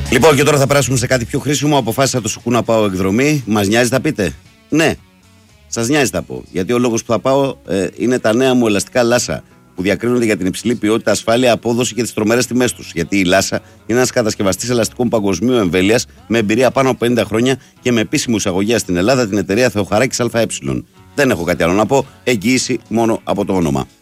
Λοιπόν, και τώρα θα περάσουμε σε κάτι πιο χρήσιμο. Αποφάσισα το Σουκού να πάω εκδρομή. Μας νοιάζει, θα πείτε? Ναι, σας νοιάζει, θα πω. Γιατί ο λόγος που θα πάω είναι τα νέα μου ελαστικά Λάσα, που διακρίνονται για την υψηλή ποιότητα, ασφάλεια, απόδοση και τις τρομερές τιμές τους. Γιατί η Λάσα είναι ένας κατασκευαστής ελαστικών παγκοσμίου εμβέλειας, με εμπειρία πάνω από 50 χρόνια και με επίσημη εισαγωγέα στην Ελλάδα, την εταιρεία Θεοχαράκης ΑΕ. Δεν έχω κάτι άλλο να πω. Εγγύηση μόνο από το όνομα.